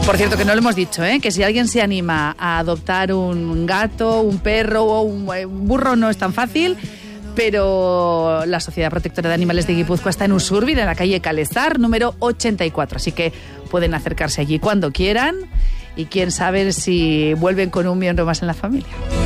Por cierto, que no lo hemos dicho, que si alguien se anima a adoptar un gato, un perro o un burro, no es tan fácil, pero la Sociedad Protectora de Animales de Guipúzcoa está en Usurbide, en la calle Calezar, número 84, así que pueden acercarse allí cuando quieran y quién sabe si vuelven con un miembro más en la familia.